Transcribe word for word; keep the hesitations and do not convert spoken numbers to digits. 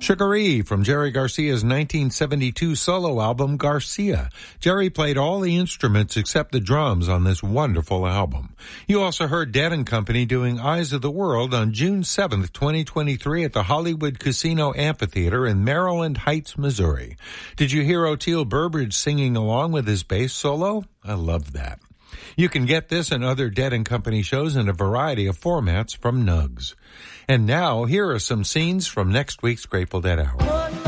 Sugar-E from Jerry Garcia's nineteen seventy-two solo album, Garcia. Jerry played all the instruments except the drums on this wonderful album. You also heard Dead and Company doing Eyes of the World on June seventh, twenty twenty-three at the Hollywood Casino Amphitheater in Maryland Heights, Missouri. Did you hear Oteil Burbridge singing along with his bass solo? I love that. You can get this and other Dead and Company shows in a variety of formats from Nugs. And now, here are some scenes from next week's Grateful Dead Hour.